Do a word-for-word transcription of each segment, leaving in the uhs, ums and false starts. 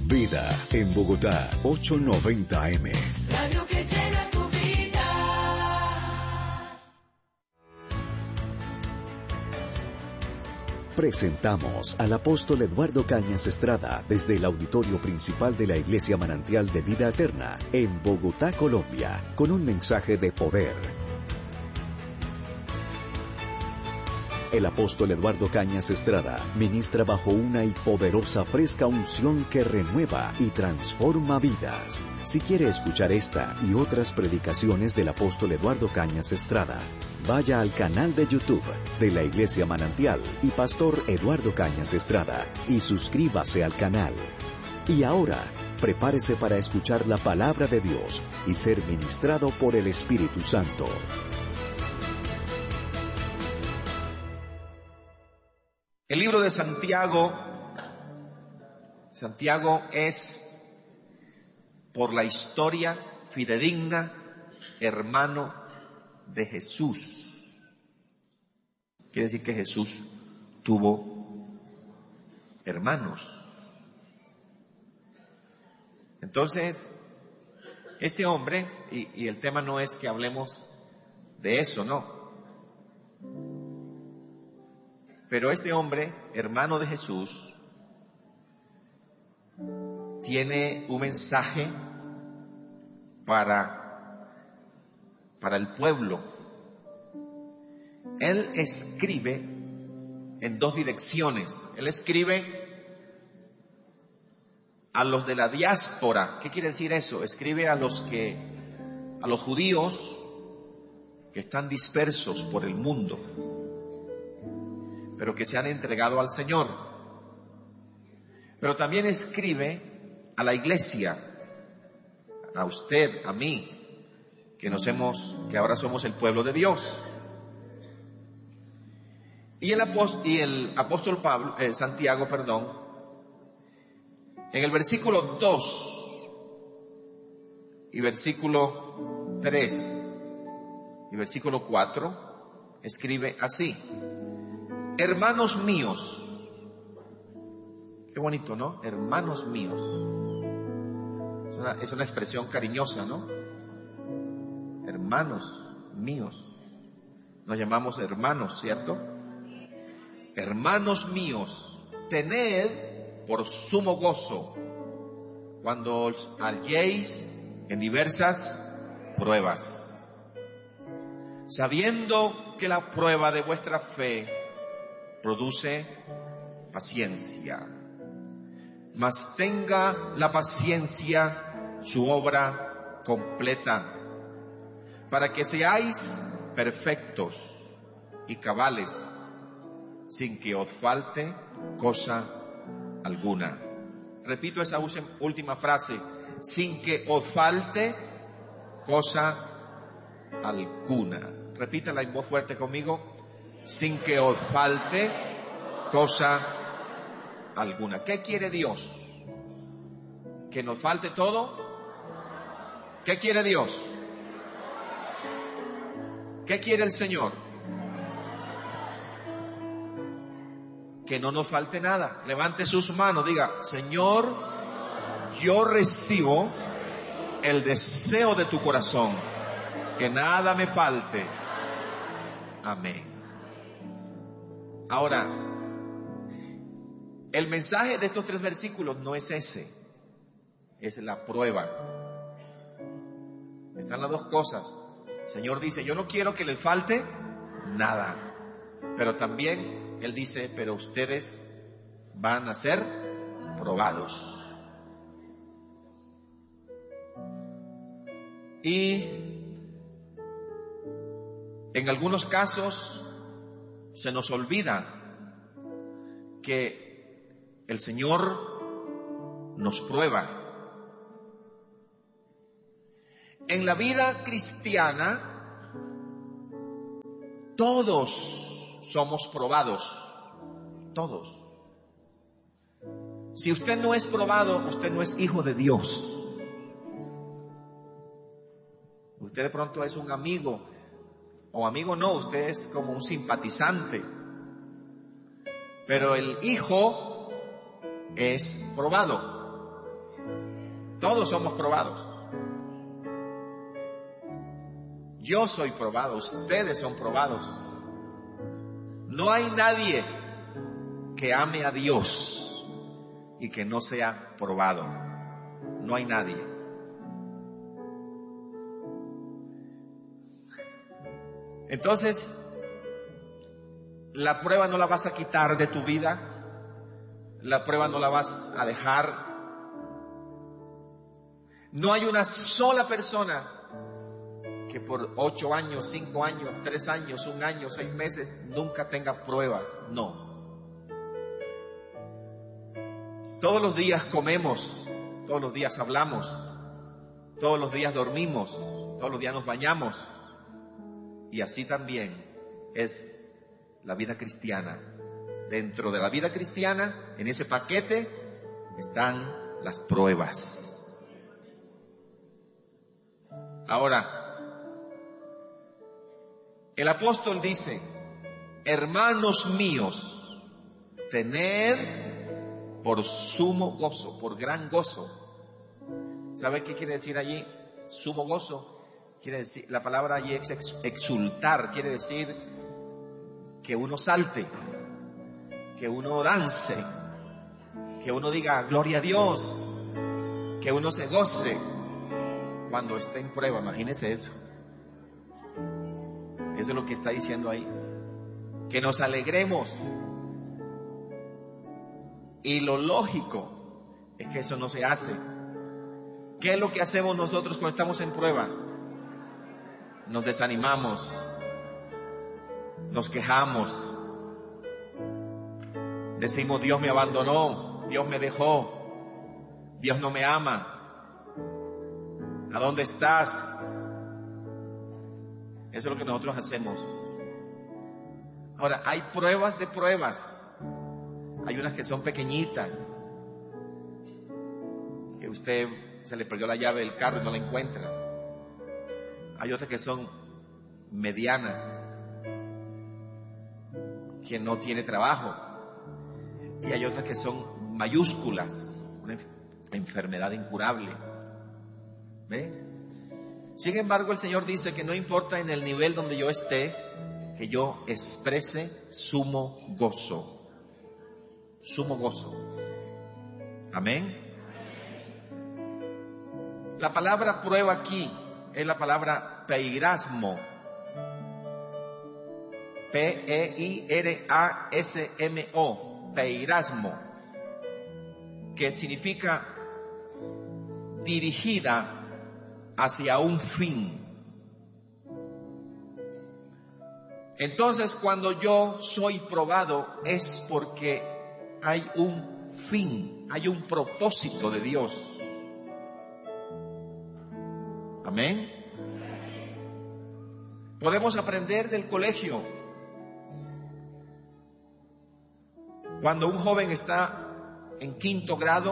Vida en Bogotá, ochocientos noventa A M. Radio que llena tu vida. Presentamos al apóstol Eduardo Cañas Estrada desde el auditorio principal de la Iglesia Manantial de Vida Eterna en Bogotá, Colombia, con un mensaje de poder. El apóstol Eduardo Cañas Estrada ministra bajo una y poderosa fresca unción que renueva y transforma vidas. Si quiere escuchar esta y otras predicaciones del apóstol Eduardo Cañas Estrada, vaya al canal de YouTube de la Iglesia Manantial y Pastor Eduardo Cañas Estrada y suscríbase al canal. Y ahora, prepárese para escuchar la palabra de Dios y ser ministrado por el Espíritu Santo. El libro de Santiago, Santiago es, por la historia fidedigna, hermano de Jesús. Quiere decir que Jesús tuvo hermanos. Entonces, este hombre, y, y el tema no es que hablemos de eso, no. Pero este hombre, hermano de Jesús, tiene un mensaje para, para el pueblo. Él escribe en dos direcciones. Él escribe a los de la diáspora. ¿Qué quiere decir eso? Escribe a los que, a los judíos que están dispersos por el mundo, pero que se han entregado al Señor. Pero también escribe a la iglesia, a usted, a mí, que nos hemos, que ahora somos el pueblo de Dios. Y el apóstol, y el apóstol Pablo, eh, Santiago, perdón, en el versículo dos y versículo tres y versículo cuatro, escribe así: hermanos míos. Qué bonito, ¿no? Hermanos míos. Es una, es una expresión cariñosa, ¿no? Hermanos míos. Nos llamamos hermanos, ¿cierto? Hermanos míos, tened por sumo gozo cuando os halléis en diversas pruebas, sabiendo que la prueba de vuestra fe produce paciencia. Mas tenga la paciencia su obra completa, para que seáis perfectos y cabales, sin que os falte cosa alguna. Repito esa última frase: sin que os falte cosa alguna. Repítela en voz fuerte conmigo: sin que os falte cosa alguna. ¿Qué quiere Dios? ¿Que nos falte todo? ¿Qué quiere Dios? ¿Qué quiere el Señor? Que no nos falte nada. Levante sus manos, diga: Señor, yo recibo el deseo de tu corazón, que nada me falte. Amén. Ahora, el mensaje de estos tres versículos no es ese, es la prueba. Están las dos cosas. El Señor dice: yo no quiero que les falte nada, pero también Él dice: pero ustedes van a ser probados. Y en algunos casos se nos olvida que el Señor nos prueba. En la vida cristiana, todos somos probados. Todos. Si usted no es probado, usted no es hijo de Dios. Usted de pronto es un amigo, o amigo no, usted es como un simpatizante. Pero el hijo es probado. Todos somos probados. Yo soy probado, ustedes son probados. No hay nadie que ame a Dios y que no sea probado. No hay nadie. Entonces, la prueba no la vas a quitar de tu vida. La prueba no la vas a dejar. No hay una sola persona que por ocho años, cinco años, tres años, un año, seis meses, nunca tenga pruebas. No. Todos los días comemos, todos los días hablamos, todos los días dormimos, todos los días nos bañamos. Y así también es la vida cristiana. Dentro de la vida cristiana, en ese paquete, están las pruebas. Ahora, el apóstol dice: hermanos míos, tened por sumo gozo, por gran gozo. ¿Sabe qué quiere decir allí? Sumo gozo. Quiere decir, la palabra allí es ex, exultar, quiere decir que uno salte, que uno dance, que uno diga gloria a Dios, que uno se goce cuando esté en prueba. Imagínese eso. Eso es lo que está diciendo ahí. Que nos alegremos. Y lo lógico es que eso no se hace. ¿Qué es lo que hacemos nosotros cuando estamos en prueba? Nos desanimamos, nos quejamos, decimos: Dios me abandonó, Dios me dejó, Dios no me ama, ¿a dónde estás? Eso es lo que nosotros hacemos. Ahora, hay pruebas de pruebas. Hay unas que son pequeñitas, que usted se le perdió la llave del carro y no la encuentra. Hay otras que son medianas, que no tiene trabajo. Y hay otras que son mayúsculas, una enfermedad incurable. ¿Ve? Sin embargo, el Señor dice que no importa en el nivel donde yo esté, que yo exprese sumo gozo. Sumo gozo. Amén. La palabra prueba aquí es la palabra peirasmo. P E I R A S M O. Peirasmo. Que significa dirigida hacia un fin. Entonces, cuando yo soy probado es porque hay un fin, hay un propósito de Dios. Amén. Podemos aprender del colegio. Cuando un joven está en quinto grado,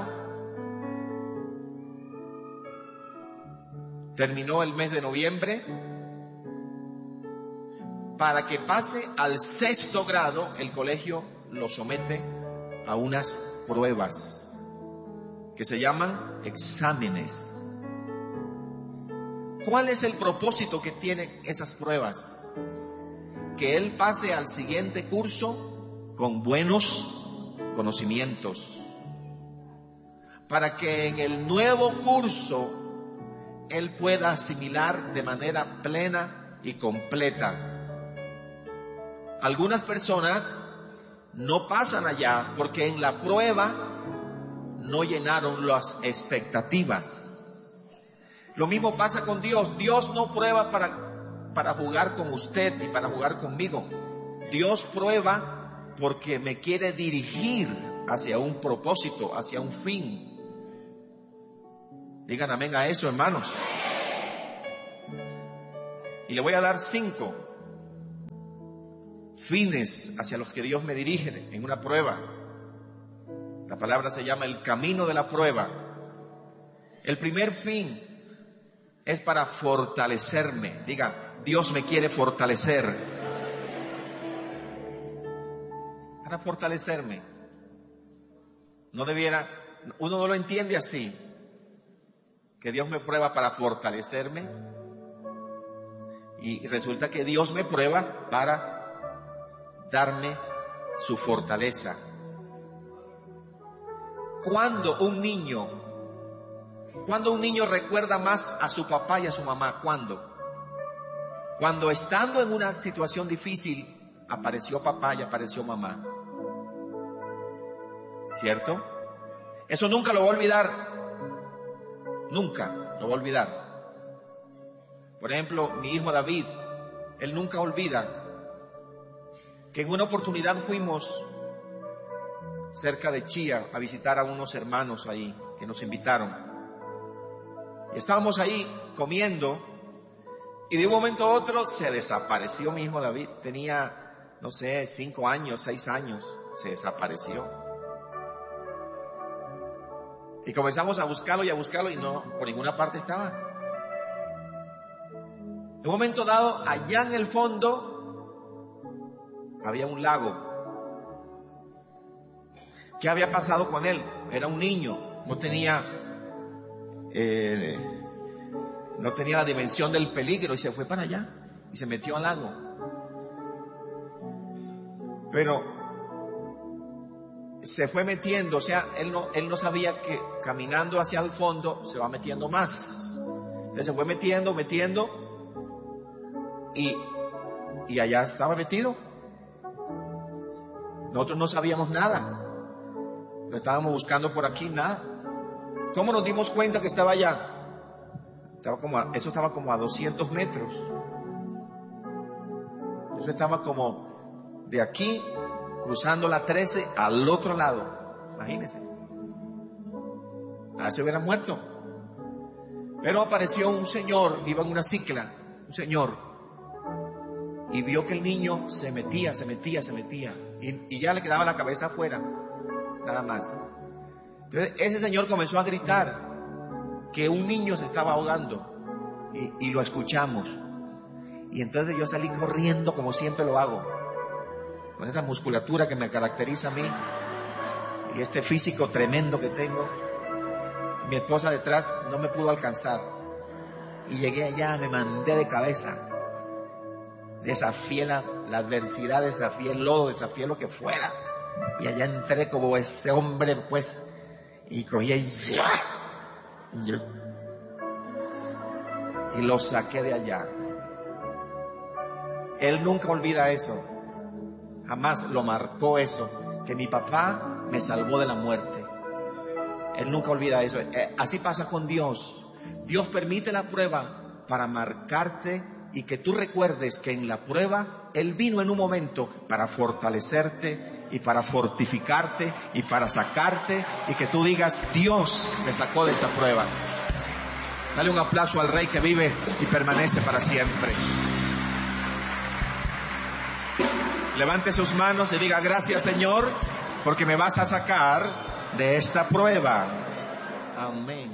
terminó el mes de noviembre, para que pase al sexto grado, el colegio lo somete a unas pruebas que se llaman exámenes. ¿Cuál es el propósito que tienen esas pruebas? Que él pase al siguiente curso con buenos conocimientos, para que en el nuevo curso él pueda asimilar de manera plena y completa. Algunas personas no pasan allá porque en la prueba no llenaron las expectativas. Lo mismo pasa con Dios. Dios no prueba para, para jugar con usted y para jugar conmigo. Dios prueba porque me quiere dirigir hacia un propósito, hacia un fin. Digan amén a eso, hermanos. Y le voy a dar cinco fines hacia los que Dios me dirige en una prueba. La palabra se llama el camino de la prueba. El primer fin es para fortalecerme. Diga, Dios me quiere fortalecer. Para fortalecerme. No debiera, uno no lo entiende así. que Dios me prueba para fortalecerme. Y resulta que Dios me prueba para darme su fortaleza. Cuando un niño, cuando un niño recuerda más a su papá y a su mamá, ¿cuándo? Cuando estando en una situación difícil, apareció papá y apareció mamá. ¿Cierto? Eso nunca lo voy a olvidar. Nunca lo voy a olvidar. Por ejemplo, mi hijo David, él nunca olvida que en una oportunidad fuimos cerca de Chía a visitar a unos hermanos ahí que nos invitaron. Y estábamos ahí comiendo y de un momento a otro se desapareció mi hijo David. Tenía, no sé, cinco años, seis años, se desapareció. Y comenzamos a buscarlo y a buscarlo y no, por ninguna parte estaba. En un momento dado, allá en el fondo, había un lago. ¿Qué había pasado con él? Era un niño, no tenía, eh, no tenía la dimensión del peligro y se fue para allá y se metió al lago. Pero se fue metiendo, o sea, él no, él no sabía que caminando hacia el fondo se va metiendo más. Entonces se fue metiendo, metiendo y, y allá estaba metido. Nosotros no sabíamos nada. Lo estábamos buscando por aquí, nada. ¿Cómo nos dimos cuenta que estaba allá? Estaba como a, eso estaba como a doscientos metros. Eso estaba como de aquí, cruzando la trece al otro lado. Imagínense. Ah, se hubiera muerto. Pero apareció un señor, iba en una cicla, un señor, y vio que el niño se metía, se metía, se metía, y, y ya le quedaba la cabeza afuera, nada más. Entonces ese señor comenzó a gritar que un niño se estaba ahogando, y, y lo escuchamos. Y entonces yo salí corriendo como siempre lo hago, con esa musculatura que me caracteriza a mí y este físico tremendo que tengo. Mi esposa detrás no me pudo alcanzar y llegué allá, me mandé de cabeza, desafié la, la adversidad, desafié el lodo, desafié lo que fuera, y allá entré como ese hombre, pues, y cogí y, y lo saqué de allá. Él nunca olvida eso. Jamás lo marcó eso, que mi papá me salvó de la muerte. Él nunca olvida eso. Eh, así pasa con Dios. Dios permite la prueba para marcarte y que tú recuerdes que en la prueba Él vino en un momento para fortalecerte y para fortificarte y para sacarte, y que tú digas: Dios me sacó de esta prueba. Dale un aplauso al Rey que vive y permanece para siempre. Levante sus manos y diga: gracias, Señor, porque me vas a sacar de esta prueba. Amén.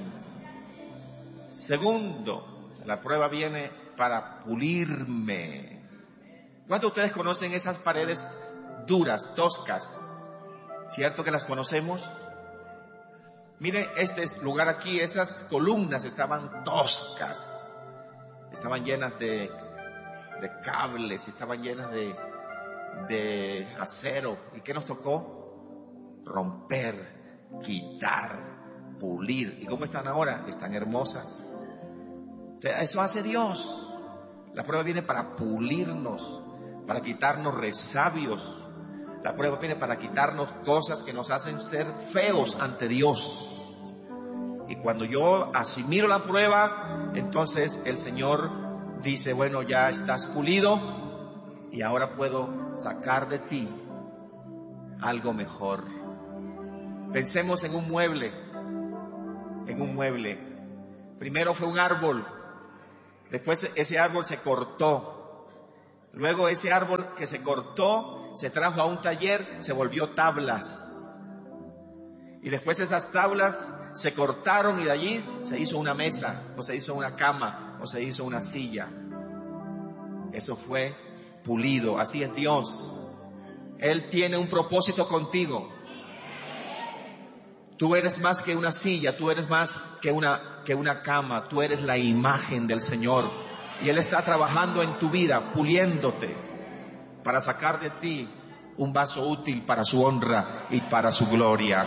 Segundo, la prueba viene para pulirme. ¿Cuántos de ustedes conocen esas paredes duras, toscas? ¿Cierto que las conocemos? Miren este lugar aquí, esas columnas estaban toscas, estaban llenas de, de cables, estaban llenas de de acero. ¿Y qué nos tocó? Romper, quitar, pulir. ¿Y cómo están ahora? Están hermosas. Eso hace Dios. La prueba viene para pulirnos, para quitarnos resabios. La prueba viene para quitarnos cosas que nos hacen ser feos ante Dios. Y cuando yo asimilo la prueba, entonces el Señor dice: bueno, ya estás pulido y ahora puedo sacar de ti algo mejor. Pensemos en un mueble, en un mueble. Primero fue un árbol, después ese árbol se cortó, luego ese árbol que se cortó se trajo a un taller, se volvió tablas, y después esas tablas se cortaron y de allí se hizo una mesa, o se hizo una cama, o se hizo una silla. Eso fue pulido. Así es Dios. Él tiene un propósito contigo. Tú eres más que una silla, tú eres más que una, que una cama, tú eres la imagen del Señor. Y Él está trabajando en tu vida, puliéndote, para sacar de ti un vaso útil para su honra y para su gloria.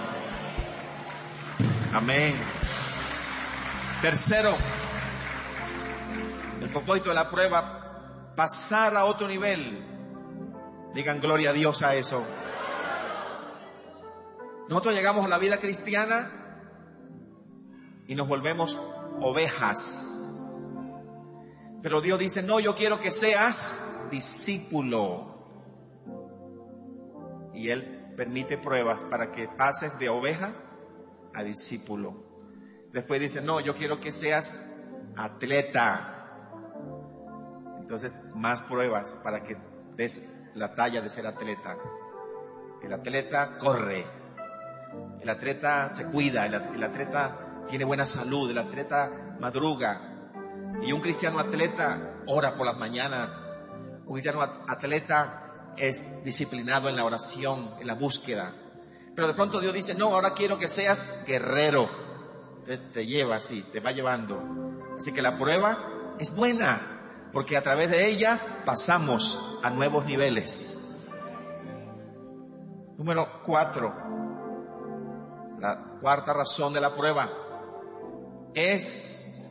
Amén. Tercero, el propósito de la prueba, pasar a otro nivel. Digan gloria a Dios a eso. Nosotros llegamos a la vida cristiana y nos volvemos ovejas. Pero Dios dice, no, yo quiero que seas discípulo. Y Él permite pruebas para que pases de oveja a discípulo. Después dice, no, yo quiero que seas atleta. Entonces, más pruebas para que des la talla de ser atleta. El atleta corre. El atleta se cuida, el, el atleta tiene buena salud, el atleta madruga. Y un cristiano atleta ora por las mañanas. Un cristiano atleta es disciplinado en la oración, en la búsqueda. Pero de pronto Dios dice, no, ahora quiero que seas guerrero. Te lleva así, te va llevando. Así que la prueba es buena, porque a través de ella pasamos a nuevos niveles. Número cuatro. La cuarta razón de la prueba es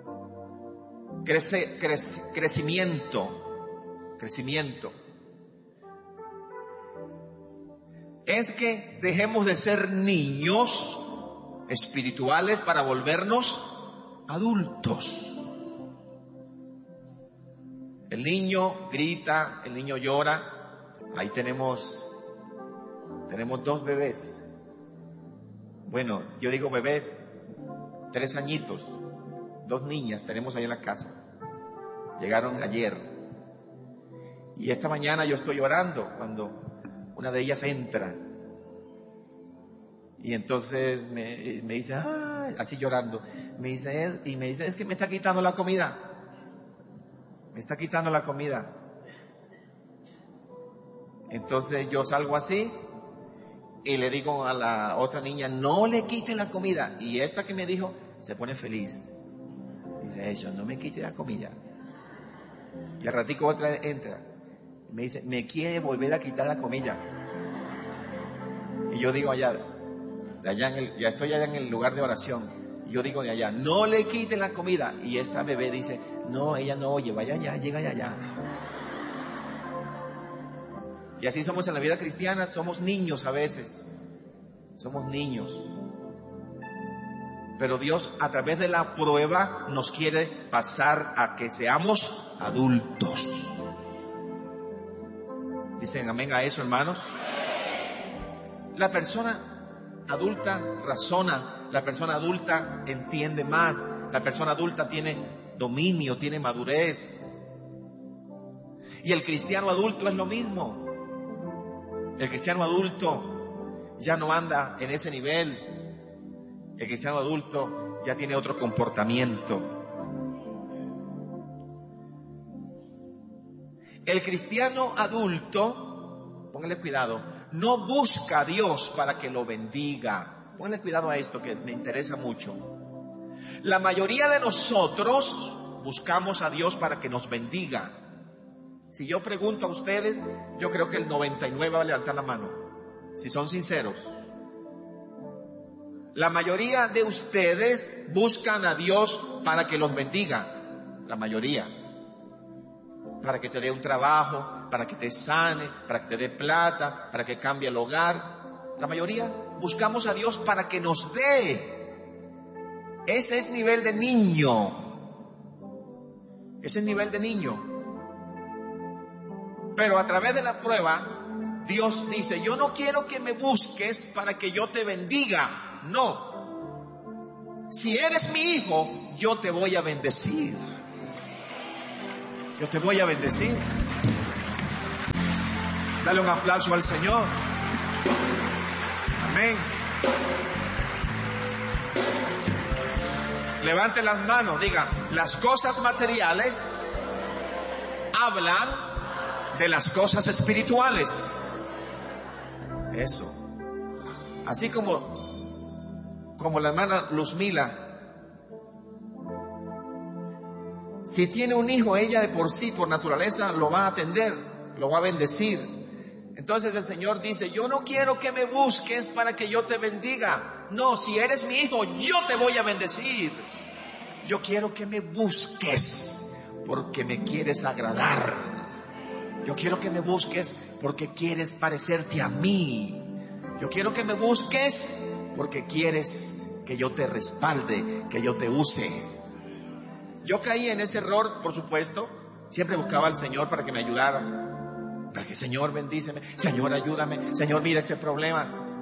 crece, crece, crecimiento, crecimiento. Es que dejemos de ser niños espirituales para volvernos adultos. El niño grita, el niño llora. Ahí tenemos, tenemos dos bebés. Bueno, yo digo bebé, tres añitos, dos niñas tenemos ahí en la casa. Llegaron ayer. Y esta mañana yo estoy llorando cuando una de ellas entra. Y entonces me, me dice, ah, así llorando, me dice, y me dice, es que me está quitando la comida. Me está quitando la comida. Entonces yo salgo así. Y le digo a la otra niña, no le quite la comida. Y esta que me dijo, se pone feliz. Dice, eso, no me quite la comida. Y al ratico otra entra. Y me dice, me quiere volver a quitar la comida. Y yo digo allá, de allá en el, ya estoy allá en el lugar de oración. Y yo digo de allá, no le quiten la comida. Y esta bebé dice, no, ella no oye, vaya allá, llega allá, allá. Y así somos en la vida cristiana, somos niños a veces, somos niños. Pero Dios a través de la prueba nos quiere pasar a que seamos adultos. ¿Dicen amén a eso, hermanos? La persona adulta razona, la persona adulta entiende más, la persona adulta tiene dominio, tiene madurez. Y el cristiano adulto es lo mismo. El cristiano adulto ya no anda en ese nivel. El cristiano adulto ya tiene otro comportamiento. El cristiano adulto, póngale cuidado, no busca a Dios para que lo bendiga. Póngale cuidado a esto que me interesa mucho. La mayoría de nosotros buscamos a Dios para que nos bendiga. Si yo pregunto a ustedes, yo creo que el noventa y nueve va a levantar la mano, si son sinceros. La mayoría de ustedes buscan a Dios para que los bendiga. La mayoría. Para que te dé un trabajo, para que te sane, para que te dé plata, para que cambie el hogar. La mayoría buscamos a Dios para que nos dé. Ese es nivel de niño. Ese es nivel de niño. Pero a través de la prueba, Dios dice, yo no quiero que me busques para que yo te bendiga. No. Si eres mi hijo, yo te voy a bendecir. Yo te voy a bendecir. Dale un aplauso al Señor. Amén. Levante las manos, diga, las cosas materiales hablan de las cosas espirituales. Eso. Así como como la hermana Luzmila. Si tiene un hijo, ella de por sí, por naturaleza, lo va a atender, lo va a bendecir. Entonces el Señor dice, yo no quiero que me busques para que yo te bendiga. No, si eres mi hijo, yo te voy a bendecir. Yo quiero que me busques porque me quieres agradar. Yo quiero que me busques porque quieres parecerte a mí. Yo quiero que me busques porque quieres que yo te respalde, que yo te use. Yo caí en ese error, por supuesto. Siempre buscaba al Señor para que me ayudara. Para que, Señor, bendíceme. Señor, ayúdame. Señor, mira este problema.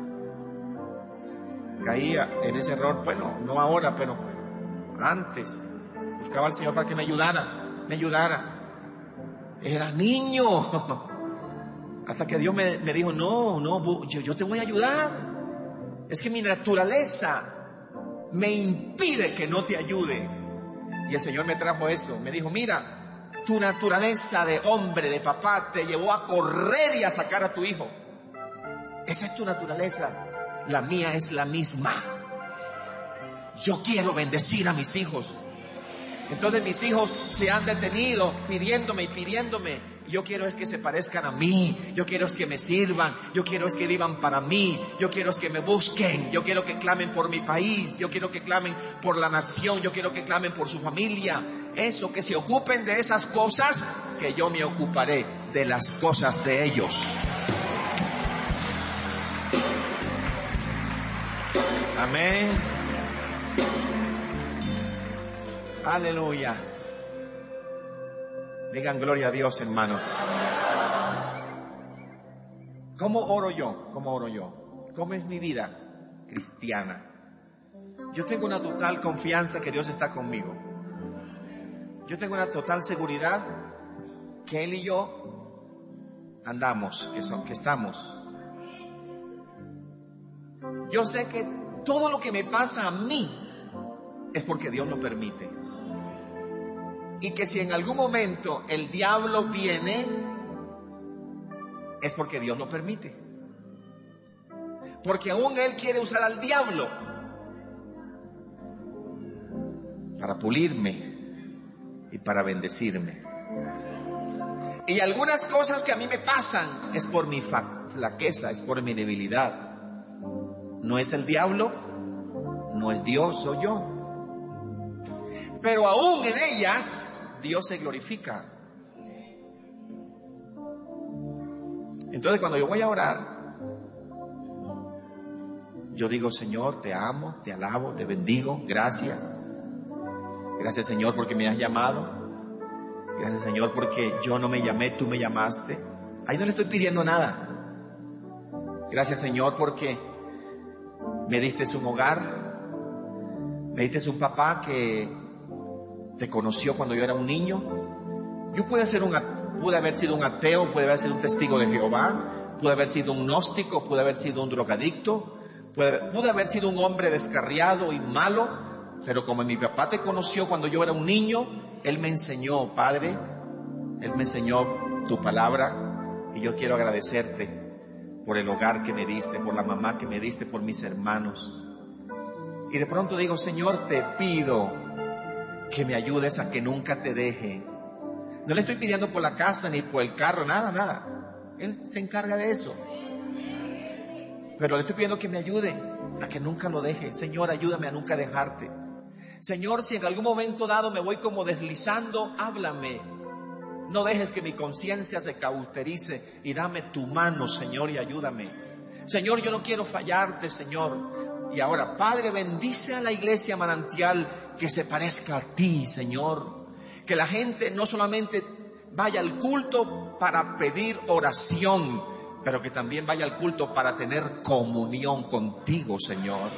Caía en ese error. Bueno, no ahora, pero antes. Buscaba al Señor para que me ayudara. Me ayudara. Era niño. Hasta que Dios me, me dijo, no, no, yo, yo te voy a ayudar. Es que mi naturaleza me impide que no te ayude. Y el Señor me trajo eso, me dijo, mira, tu naturaleza de hombre, de papá, te llevó a correr y a sacar a tu hijo. Esa es tu naturaleza, la mía es la misma. Yo quiero bendecir a mis hijos. Entonces mis hijos se han detenido pidiéndome y pidiéndome. Yo quiero es que se parezcan a mí. Yo quiero es que me sirvan. Yo quiero es que vivan para mí. Yo quiero es que me busquen. Yo quiero que clamen por mi país. Yo quiero que clamen por la nación. Yo quiero que clamen por su familia. Eso, que se ocupen de esas cosas, que yo me ocuparé de las cosas de ellos. Amén. Aleluya. Digan gloria a Dios, hermanos. ¿Cómo oro yo? ¿Cómo oro yo? ¿Cómo es mi vida cristiana? Yo tengo una total confianza que Dios está conmigo. Yo tengo una total seguridad que Él y yo andamos, que, son, que estamos. Yo sé que todo lo que me pasa a mí es porque Dios lo permite. Y que si en algún momento el diablo viene, es porque Dios lo permite. Porque aún Él quiere usar al diablo para pulirme y para bendecirme. Y algunas cosas que a mí me pasan es por mi flaqueza, es por mi debilidad. No es el diablo, no es Dios, soy yo. Pero aún en ellas, Dios se glorifica. Entonces cuando yo voy a orar, yo digo, Señor, te amo, te alabo, te bendigo, gracias. Gracias, Señor, porque me has llamado. Gracias, Señor, porque yo no me llamé, tú me llamaste. Ahí no le estoy pidiendo nada. Gracias, Señor, porque me diste un hogar, me diste un papá que te conoció cuando yo era un niño. Yo pude ser un, pude haber sido un ateo, pude haber sido un testigo de Jehová, pude haber sido un gnóstico, pude haber sido un drogadicto, pude, pude haber sido un hombre descarriado y malo, pero como mi papá te conoció cuando yo era un niño, Él me enseñó, Padre, Él me enseñó tu palabra, y yo quiero agradecerte por el hogar que me diste, por la mamá que me diste, por mis hermanos. Y de pronto digo, Señor, te pido que me ayudes a que nunca te deje. No le estoy pidiendo por la casa ni por el carro, nada, nada. Él se encarga de eso. Pero le estoy pidiendo que me ayude a que nunca lo deje. Señor, ayúdame a nunca dejarte. Señor, si en algún momento dado me voy como deslizando, háblame. No dejes que mi conciencia se cauterice y dame tu mano, Señor, y ayúdame. Señor, yo no quiero fallarte, Señor. Y ahora, Padre, bendice a la iglesia Manantial que se parezca a ti, Señor. Que la gente no solamente vaya al culto para pedir oración, pero que también vaya al culto para tener comunión contigo, Señor.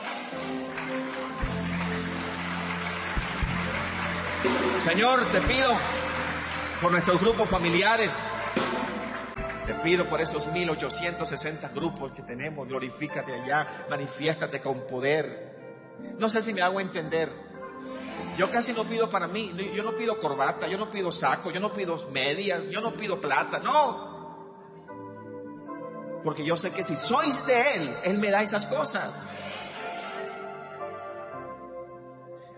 Señor, te pido por nuestros grupos familiares. Te pido por esos mil ochocientos sesenta grupos que tenemos. Glorifícate allá, manifiéstate con poder. No sé si me hago entender. Yo casi no pido para mí. Yo no pido corbata, yo no pido saco, yo no pido medias, yo no pido plata, no. Porque yo sé que si sois de Él, Él me da esas cosas.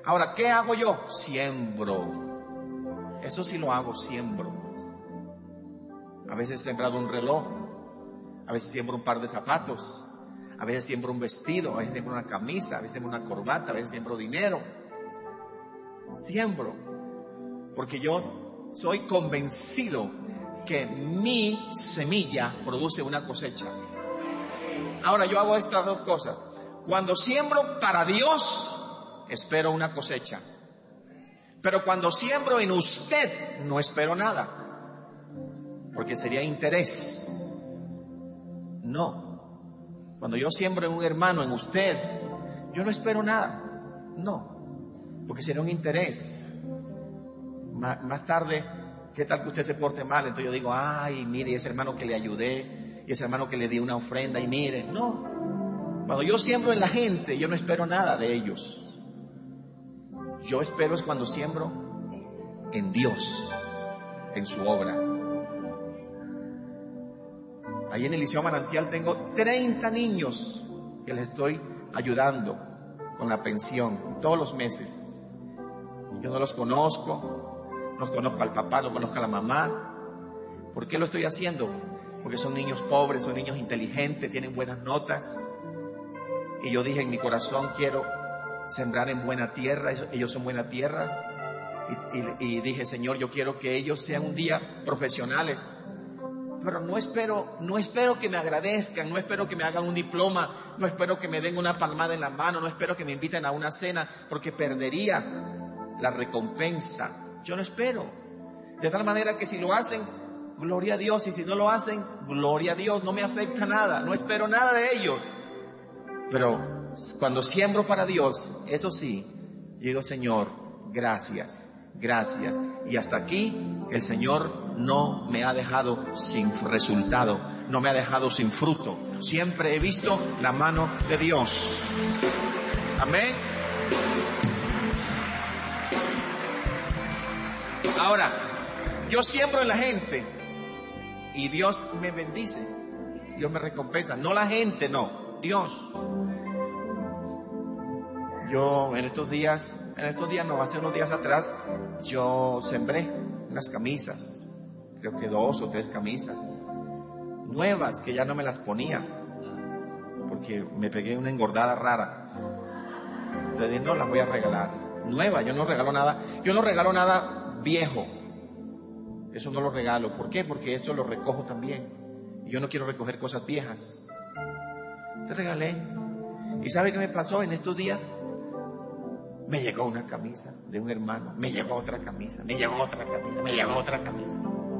Ahora, ¿qué hago yo? Siembro. Eso sí lo hago, siembro. A veces he sembrado un reloj, a veces siembro un par de zapatos, a veces siembro un vestido, a veces siembro una camisa, a veces siembro una corbata, a veces siembro dinero. Siembro, porque yo soy convencido que mi semilla produce una cosecha. Ahora, yo hago estas dos cosas. Cuando siembro para Dios, espero una cosecha. Pero cuando siembro en usted, no espero nada, porque sería interés. No. Cuando yo siembro en un hermano, en usted, yo no espero nada. No, porque sería un interés. Más, más tarde, ¿qué tal que usted se porte mal? Entonces yo digo, ay, mire, ese hermano que le ayudé, y ese hermano que le di una ofrenda, y mire, no. Cuando yo siembro en la gente, yo no espero nada de ellos. Yo espero es cuando siembro en Dios, en su obra. Ahí en el Liceo Manantial tengo treinta niños que les estoy ayudando con la pensión todos los meses. Yo no los conozco, no conozco al papá, no conozco a la mamá. ¿Por qué lo estoy haciendo? Porque son niños pobres, son niños inteligentes, tienen buenas notas. Y yo dije en mi corazón, quiero sembrar en buena tierra, ellos son buena tierra. Y, y, y dije, Señor, yo quiero que ellos sean un día profesionales. Pero no espero, no espero que me agradezcan, no espero que me hagan un diploma, no espero que me den una palmada en la mano, no espero que me inviten a una cena, porque perdería la recompensa. Yo no espero. De tal manera que si lo hacen, gloria a Dios, y si no lo hacen, gloria a Dios, no me afecta nada, no espero nada de ellos. Pero cuando siembro para Dios, eso sí, yo digo, Señor, gracias, gracias. Y hasta aquí el Señor no me ha dejado sin resultado, no me ha dejado sin fruto. Siempre he visto la mano de Dios. Amén. Ahora, yo siembro en la gente y Dios me bendice, Dios me recompensa. No la gente, no, Dios. Yo en estos días, en estos días no, hace unos días atrás, yo sembré unas camisas, creo que dos o tres camisas, nuevas, que ya no me las ponía, porque me pegué una engordada rara. Entonces no las voy a regalar, nuevas, yo no regalo nada, yo no regalo nada viejo, eso no lo regalo. ¿Por qué? Porque eso lo recojo también, y yo no quiero recoger cosas viejas. Te regalé. ¿Y sabe qué me pasó en estos días? Me llegó una camisa de un hermano, me llegó otra camisa, me llegó otra camisa, me llegó otra camisa.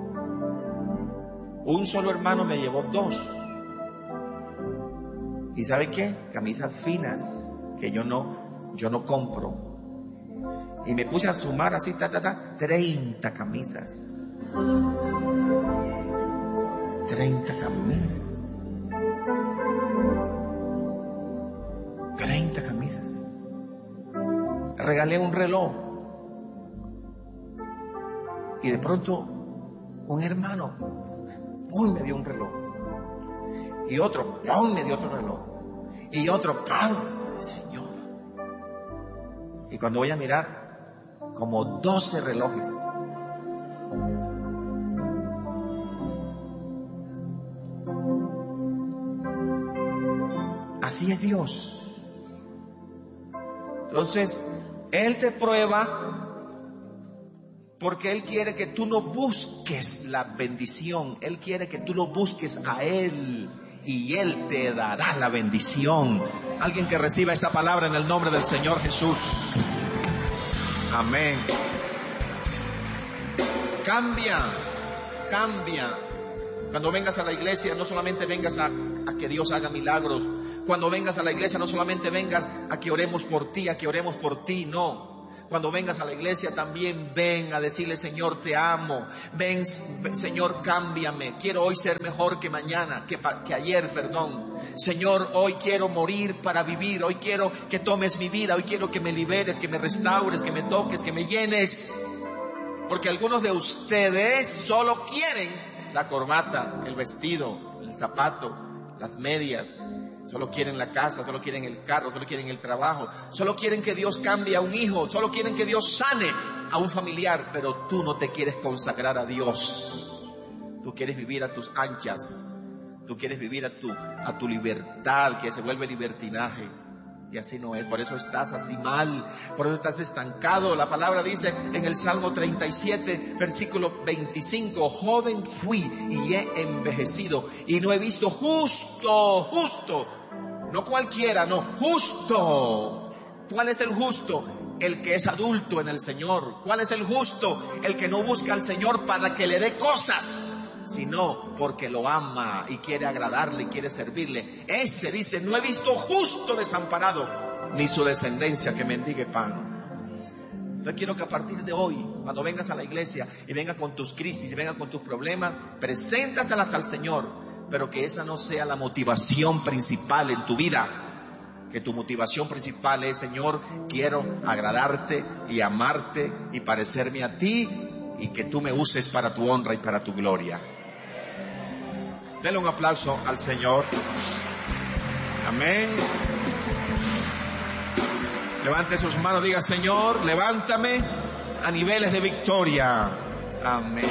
Un solo hermano me llevó dos. ¿Y sabe qué? Camisas finas que yo no, yo no compro. Y me puse a sumar así, ta, ta, ta, treinta camisas. treinta camisas. treinta camisas. Regalé un reloj. Y de pronto, un hermano, ¡pum!, me dio un reloj. Y otro, ¡pum!, me dio otro reloj. Y otro, ¡pum!, Señor. Y cuando voy a mirar, como doce relojes. Así es Dios. Entonces, Él te prueba porque Él quiere que tú no busques la bendición. Él quiere que tú lo busques a Él y Él te dará la bendición. Alguien que reciba esa palabra en el nombre del Señor Jesús. Amén. Cambia, cambia. Cuando vengas a la iglesia, no solamente vengas a, a que Dios haga milagros. Cuando vengas a la iglesia, no solamente vengas a que oremos por ti, a que oremos por ti, no. Cuando vengas a la iglesia, también ven a decirle, Señor, te amo. Ven, Señor, cámbiame. Quiero hoy ser mejor que mañana, que, que ayer, perdón. Señor, hoy quiero morir para vivir. Hoy quiero que tomes mi vida. Hoy quiero que me liberes, que me restaures, que me toques, que me llenes. Porque algunos de ustedes solo quieren la corbata, el vestido, el zapato, las medias. Solo quieren la casa, solo quieren el carro, solo quieren el trabajo, solo quieren que Dios cambie a un hijo, solo quieren que Dios sane a un familiar, pero tú no te quieres consagrar a Dios. Tú quieres vivir a tus anchas, tú quieres vivir a tu, a tu libertad, que se vuelve libertinaje. Y así no es, por eso estás así mal, por eso estás estancado. La palabra dice en el Salmo treinta y siete, versículo veinticinco, joven fui y he envejecido y no he visto justo, justo, no cualquiera, no, justo. ¿Cuál es el justo? El que es adulto en el Señor. ¿Cuál es el justo? El que no busca al Señor para que le dé cosas, sino porque lo ama y quiere agradarle y quiere servirle. Ese dice, no he visto justo desamparado, ni su descendencia que mendigue pan. Yo quiero que a partir de hoy, cuando vengas a la iglesia y venga con tus crisis y venga con tus problemas, preséntaselas al Señor, pero que esa no sea la motivación principal en tu vida. Que tu motivación principal es, Señor, quiero agradarte y amarte y parecerme a ti, y que tú me uses para tu honra y para tu gloria. Denle un aplauso al Señor. Amén. Levante sus manos, diga, Señor, levántame a niveles de victoria. Amén.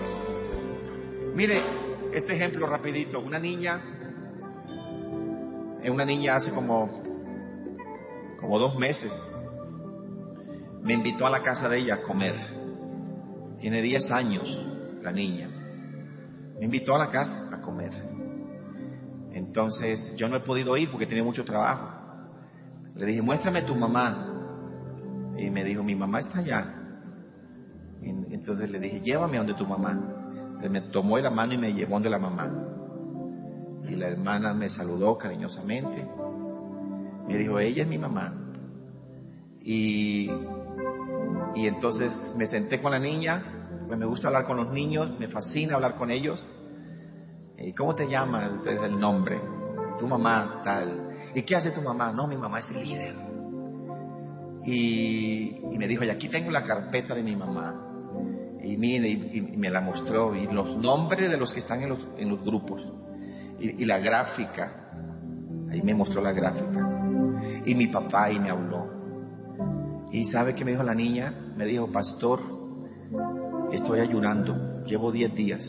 Mire este ejemplo rapidito. Una niña, una niña hace como, como dos meses, me invitó a la casa de ella a comer. Tiene diez años la niña. Me invitó a la casa a comer. Entonces yo no he podido ir porque tenía mucho trabajo. Le dije, muéstrame tu mamá. Y me dijo, mi mamá está allá. Y entonces le dije, llévame a donde tu mamá. Entonces me tomó de la mano y me llevó donde la mamá. Y la hermana me saludó cariñosamente. Me dijo, ella es mi mamá. Y... Y entonces me senté con la niña, pues me gusta hablar con los niños, me fascina hablar con ellos. ¿Y cómo te llamas? Desde el nombre. Tu mamá, tal. ¿Y qué hace tu mamá? No, mi mamá es el líder. Y, y me dijo, y aquí tengo la carpeta de mi mamá. Y mire, y, y me la mostró, y los nombres de los que están en los, en los grupos. Y, y la gráfica. Ahí me mostró la gráfica. Y mi papá, y me habló. ¿Y sabe qué me dijo la niña? Me dijo, pastor, estoy ayunando, llevo diez días.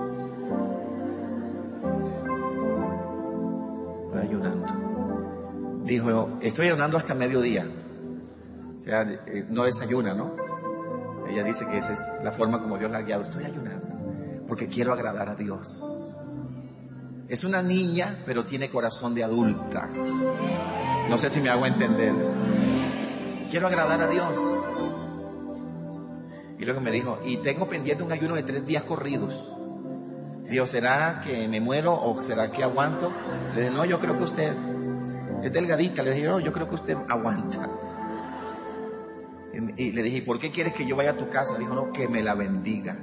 Estoy ayunando. Dijo, estoy ayunando hasta mediodía. O sea, no desayuna, ¿no? Ella dice que esa es la forma como Dios la ha guiado. Estoy ayunando porque quiero agradar a Dios. Es una niña, pero tiene corazón de adulta. No sé si me hago entender. Quiero agradar a Dios. Y luego me dijo, y tengo pendiente un ayuno de tres días corridos. Dios, ¿será que me muero o será que aguanto? Le dije, no, yo creo que usted es delgadita. Le dije, no, yo creo que usted aguanta. Y, y le dije, ¿por qué quieres que yo vaya a tu casa? Dijo, no, que me la bendiga.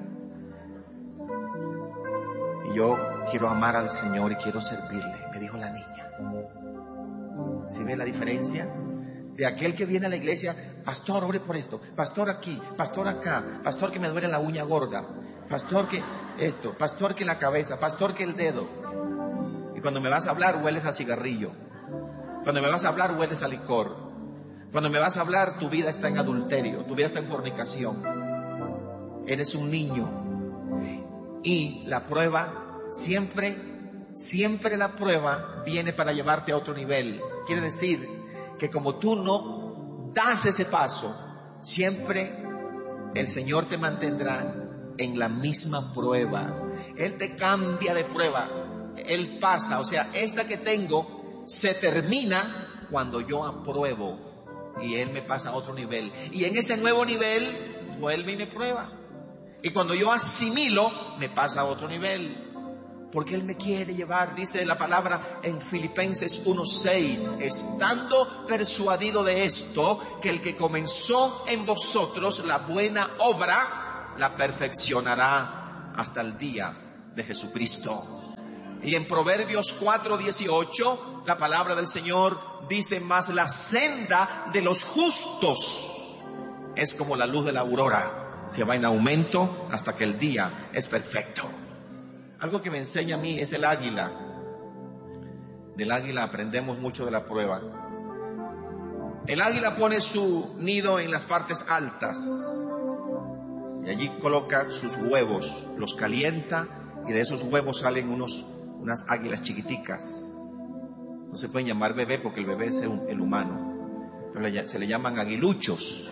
Y yo quiero amar al Señor y quiero servirle, me dijo la niña. ¿Sí ve la diferencia? De aquel que viene a la iglesia, pastor, ore por esto, pastor aquí, pastor acá, pastor que me duele la uña gorda, pastor que esto, pastor que la cabeza, pastor que el dedo. Y cuando me vas a hablar, hueles a cigarrillo. Cuando me vas a hablar, hueles a licor. Cuando me vas a hablar, tu vida está en adulterio, tu vida está en fornicación. Eres un niño. Y la prueba, siempre, siempre la prueba viene para llevarte a otro nivel. Quiere decir que como tú no das ese paso, siempre el Señor te mantendrá en la misma prueba. Él te cambia de prueba, Él pasa, o sea, esta que tengo se termina cuando yo apruebo y Él me pasa a otro nivel. Y en ese nuevo nivel vuelve y me prueba. Y cuando yo asimilo, me pasa a otro nivel. Porque Él me quiere llevar, dice la palabra en Filipenses uno seis, estando persuadido de esto, que el que comenzó en vosotros la buena obra, la perfeccionará hasta el día de Jesucristo. Y en Proverbios cuatro dieciocho, la palabra del Señor dice, mas la senda de los justos es como la luz de la aurora, que va en aumento hasta que el día es perfecto. Algo que me enseña a mí es el águila. Del águila aprendemos mucho de la prueba. El águila pone su nido en las partes altas y allí coloca sus huevos, los calienta y de esos huevos salen unos, unas águilas chiquiticas. No se pueden llamar bebé porque el bebé es el, el humano, pero se le llaman aguiluchos.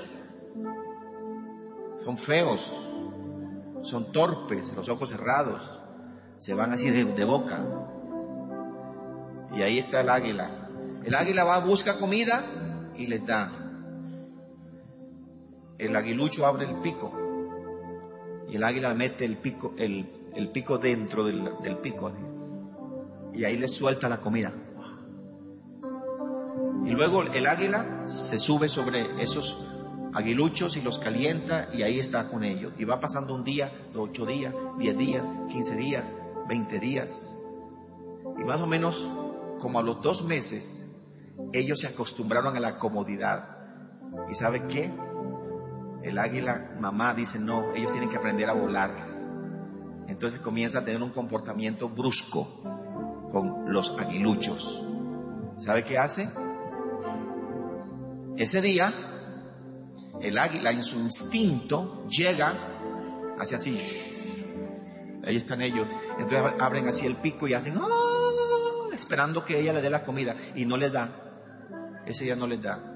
Son feos, son torpes, los ojos cerrados, se van así de, de boca. Y ahí está el águila. El águila va, busca comida y les da. El aguilucho abre el pico y el águila mete el pico, el, el pico dentro del, del pico y ahí le suelta la comida. Y luego el águila se sube sobre esos aguiluchos y los calienta y ahí está con ellos. Y va pasando un día, ocho días, diez días, quince días, veinte días. Y más o menos como a los dos meses ellos se acostumbraron a la comodidad. ¿Y sabe qué? El águila mamá dice no, ellos tienen que aprender a volar. Entonces comienza a tener un comportamiento brusco con los aguiluchos. ¿Sabe qué hace? Ese día el águila en su instinto llega hacia así. Ahí están ellos. Entonces abren así el pico y hacen ¡oh! Esperando que ella le dé la comida y no le da. Ese día no les da.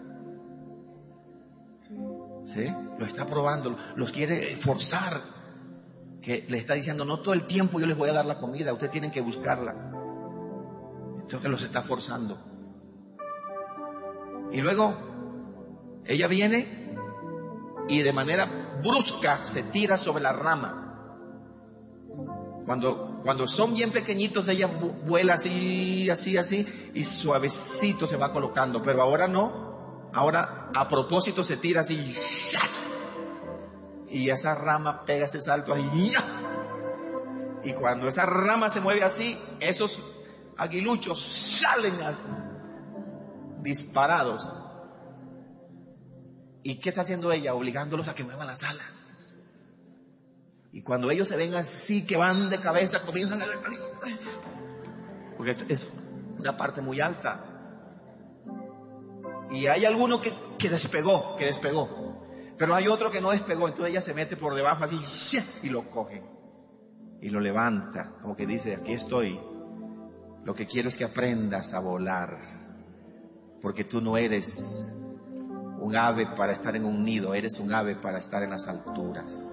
¿Sí? Lo está probando, los quiere forzar, que le está diciendo no todo el tiempo yo les voy a dar la comida, ustedes tienen que buscarla. Entonces los está forzando. Y luego ella viene y de manera brusca se tira sobre la rama. Cuando, cuando son bien pequeñitos ella vuela así, así, así y suavecito se va colocando, pero ahora no. Ahora a propósito se tira así y esa rama pega ese salto ahí. Y cuando esa rama se mueve así, esos aguiluchos salen disparados. ¿Y qué está haciendo ella? Obligándolos a que muevan las alas. Y cuando ellos se ven así que van de cabeza, comienzan a... porque es, es una parte muy alta. Y hay alguno que, que despegó, que despegó. Pero hay otro que no despegó. Entonces ella se mete por debajo así y lo coge. Y lo levanta. Como que dice, aquí estoy. Lo que quiero es que aprendas a volar. Porque tú no eres un ave para estar en un nido. Eres un ave para estar en las alturas.